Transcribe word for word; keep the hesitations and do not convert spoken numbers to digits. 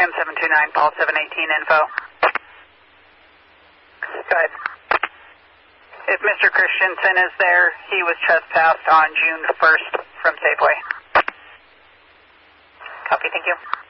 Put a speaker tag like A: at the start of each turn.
A: M seven two nine, Paul seven eighteen, info. Go ahead. If Mister Christensen is there, he was trespassed on June first from Safeway. Copy, thank you.